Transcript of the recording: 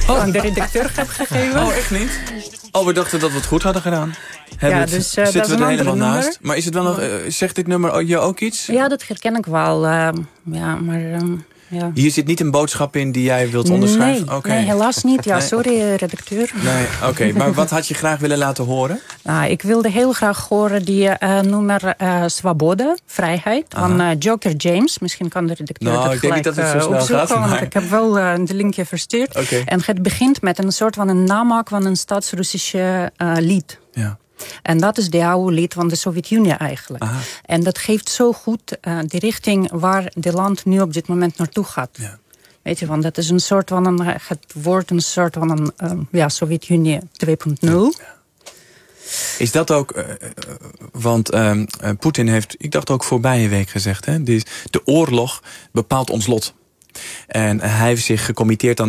aan de redacteur heb gegeven. Oh, echt niet? Oh, we dachten dat we het goed hadden gedaan. Zitten we er helemaal naast? Maar is het wel nog, zegt dit nummer je ook iets? Ja, dat herken ik wel. Ja. Hier zit niet een boodschap in die jij wilt onderschrijven? Nee, helaas niet. Ja, sorry, redacteur. Nee, oké. Maar wat had je graag willen laten horen? Ik wilde heel graag horen die nummer Svoboda, Vrijheid, van Joker James. Misschien kan de redacteur dat ik denk niet dat het zo snel gaat. Want ik heb wel de linkje verstuurd. Okay. En het begint met een soort van een namaak van een Staats-Russische lied. Ja. En dat is de oude lied van de Sovjet-Unie eigenlijk. Aha. En dat geeft zo goed de richting waar de land nu op dit moment naartoe gaat. Ja. Weet je, want dat is een soort van het wordt een soort van een Sovjet-Unie 2.0. Ja. Is dat ook, want Poetin heeft, ik dacht ook voorbije week gezegd, hè, de oorlog bepaalt ons lot. En hij heeft zich gecommitteerd aan